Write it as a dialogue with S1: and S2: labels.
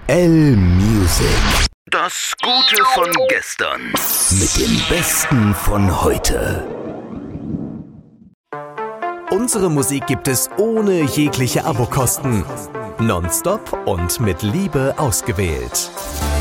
S1: L-Music.
S2: Das Gute von gestern.
S1: Mit dem Besten von heute. Unsere Musik gibt es ohne jegliche Abokosten. Nonstop und mit Liebe ausgewählt.